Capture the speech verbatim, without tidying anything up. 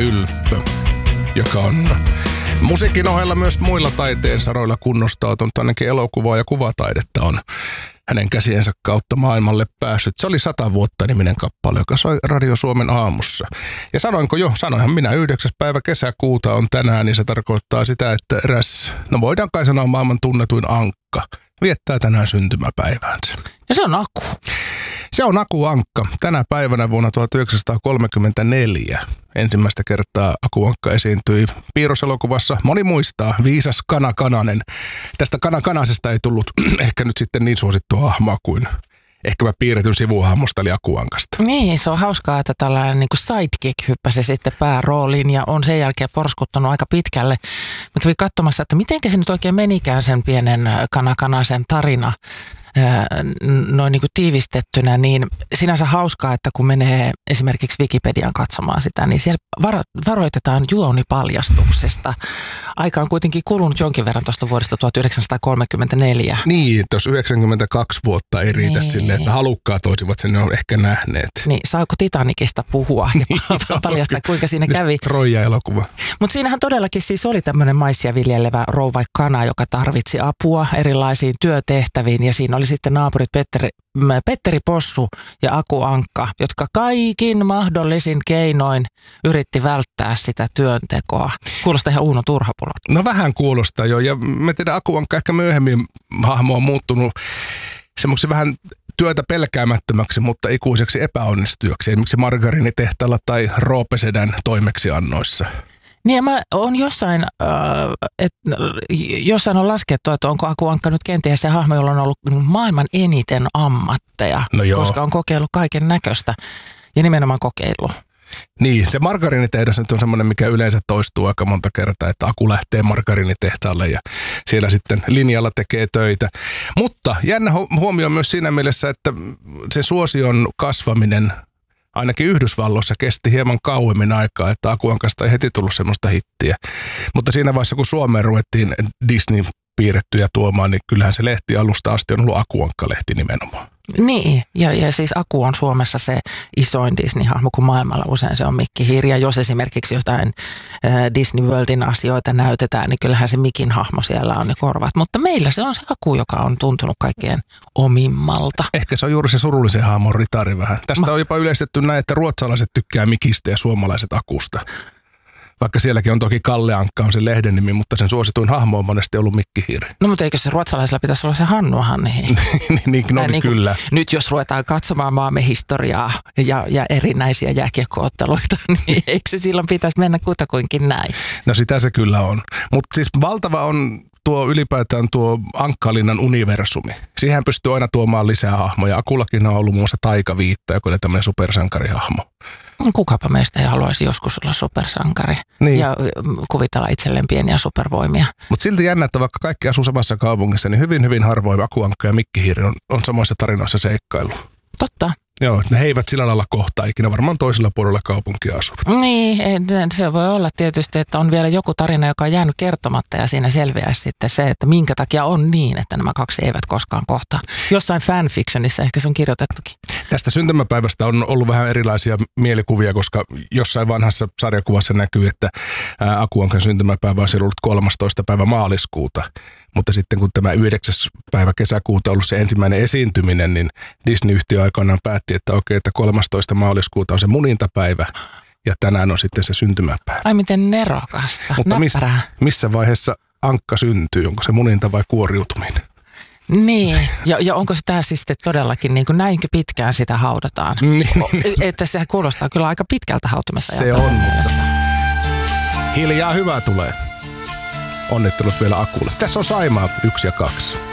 Ylppö, joka on musiikin ohella myös muilla taiteen saroilla kunnostautunut, ainakin elokuvaa ja kuvataidetta on hänen käsiensä kautta maailmalle päässyt. Se oli sata vuotta niminen kappale, joka soi Radio Suomen aamussa. Ja sanoinko jo, sanoinhan minä, yhdeksäs päivä kesäkuuta on tänään, niin se tarkoittaa sitä, että eräs, no voidaan kai sanoa maailman tunnetuin ankka, viettää tänään syntymäpäiväänsä. Ja se on Aku. Se on Aku Ankka. Tänä päivänä vuonna tuhatyhdeksänsataakolmekymmentäneljä ensimmäistä kertaa Aku Ankka esiintyi piirroselokuvassa. Moni muistaa, Viisas Kana Kananen. Tästä Kana Kanasesta ei tullut ehkä nyt sitten niin suosittua hahmoa kuin ehkäpä piirretyn sivuhahmosta eli Aku Ankasta. Niin, se on hauskaa, että tällainen niin kuin sidekick hyppäsi sitten päärooliin ja on sen jälkeen porskuttanut aika pitkälle. Mä kävin katsomassa, että miten se nyt oikein menikään sen pienen Kana Kanasen tarina. Noin niin kuin tiivistettynä, niin sinänsä hauskaa, että kun menee esimerkiksi Wikipediaan katsomaan sitä, niin siellä varo- varoitetaan juonipaljastuksesta. Aika on kuitenkin kulunut jonkin verran tuosta vuodesta tuhatyhdeksänsataakolmekymmentäneljä. Niin, tuossa yhdeksänkymmentäkaksi vuotta ei riitä niin silleen, että halukkaat olisivat sen jo ehkä nähneet. Niin, saako Titanicista puhua ja niin, paljastaa, kuinka siinä kävi? Troija-elokuva. Mutta siinähän todellakin siis oli tämmöinen maissia viljelevä rouva kana, joka tarvitsi apua erilaisiin työtehtäviin ja siinä oli sitten naapurit Petteri, Petteri Possu ja Aku Ankka, jotka kaikin mahdollisin keinoin yritti välttää sitä työntekoa. Kuulostaa ihan Uuno Turhapulon. No vähän kuulostaa jo, ja mä tiedän, Aku Ankka ehkä myöhemmin hahmo on muuttunut semmoiksi vähän työtä pelkäämättömäksi, mutta ikuiseksi epäonnistujaksi, esimerkiksi margariinitehtaalla tai Roopesedän toimeksiannoissa. Niin ja mä oon jossain, äh, et, jossain on laskettu, että onko Aku Ankka nyt kenties se hahmo, jolla on ollut maailman eniten ammatteja, no koska on kokeillut kaiken näköistä ja nimenomaan kokeillut. Niin, se margariinitehdas nyt on semmoinen, mikä yleensä toistuu aika monta kertaa, että Aku lähtee margariinitehtaalle ja siellä sitten linjalla tekee töitä. Mutta jännä huomio on myös siinä mielessä, että se suosion kasvaminen ainakin Yhdysvalloissa kesti hieman kauemmin aikaa, että Aku Ankasta ei heti tullut semmoista hittiä. Mutta siinä vaiheessa, kun Suomeen ruvettiin Disney piirrettyjä tuomaan, niin kyllähän se lehti alusta asti on ollut Aku Ankka-lehti nimenomaan. Niin, ja, ja siis Aku on Suomessa se isoin Disney-hahmo, kun maailmalla usein se on Mikki Hiiri. Ja jos esimerkiksi jotain äh, Disney Worldin asioita näytetään, niin kyllähän se Mikin hahmo siellä on ne korvat. Mutta meillä se on se Aku, joka on tuntunut kaikkein omimmalta. Ehkä se on juuri se surullisen hahmon ritari vähän. Tästä Ma- on jopa yleistetty näin, että ruotsalaiset tykkää Mikistä ja suomalaiset Akusta. Vaikka sielläkin on toki Kalle Ankka on se lehden nimi, mutta sen suosituin hahmo on monesti ollut Mikki Hiiri. No mutta eikö se ruotsalaisella pitäisi olla se Hannu Hanni? niin, niin, no, niin kyllä. Kuin, nyt jos ruvetaan katsomaan maamme historiaa ja, ja erinäisiä jääkiekko-otteluita, niin eikö se silloin pitäisi mennä kutakuinkin näin? No sitä se kyllä on. Mutta siis valtava on tuo ylipäätään tuo Ankkalinnan universumi. Siihen pystyy aina tuomaan lisää hahmoja. Akullakin on ollut muun muassa Taikaviitta, joka oli tämmöinen supersankarihahmo. Kukapa meistä ei haluaisi joskus olla supersankari niin ja kuvitella itselleen pieniä supervoimia. Mutta silti jännä, että vaikka kaikki asuu samassa kaupungissa, niin hyvin hyvin harvoin Aku Ankka ja Mikki Hiiri on, on samoissa tarinoissa seikkailu. Totta. Joo, ne he eivät sillä lailla kohtaa ikinä, varmaan toisella puolella kaupunkia asuvat. Niin, se voi olla tietysti, että on vielä joku tarina, joka on jäänyt kertomatta ja siinä selviää sitten se, että minkä takia on niin, että nämä kaksi eivät koskaan kohtaa. Jossain fanfictionissa ehkä se on kirjoitettukin. Tästä syntymäpäivästä on ollut vähän erilaisia mielikuvia, koska jossain vanhassa sarjakuvassa näkyy, että Aku Ankan syntymäpäivä olisi ollut kolmastoista päivä maaliskuuta. Mutta sitten kun tämä yhdeksäs päivä kesäkuuta on ollut se ensimmäinen esiintyminen, niin Disney-yhtiö aikanaan päätti, että okei, että kolmastoista maaliskuuta on se munintapäivä ja tänään on sitten se syntymäpäivä. Ai miten nerokasta, mutta miss, missä vaiheessa Ankka syntyy? Onko se muninta vai kuoriutuminen? Niin, ja, ja onko sitä siis todellakin niin kuin näinkö pitkään sitä haudataan? Että se kuulostaa kyllä aika pitkältä hautumista. Se on, mutta hiljaa hyvää tulee. Onnittelut vielä Akulle. Tässä on Saimaa yksi ja kaksi.